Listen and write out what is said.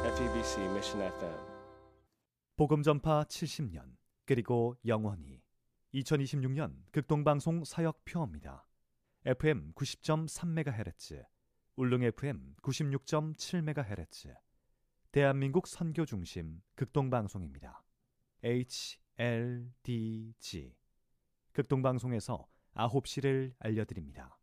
FEBC Mission FM. 복음 전파 70년 그리고 영원히 2026년 극동방송 사역표입니다. FM 90.3MHz, 울릉 FM 96.7MHz, 대한민국 선교중심 극동방송입니다. HLDG 극동방송에서 9시를 알려드립니다.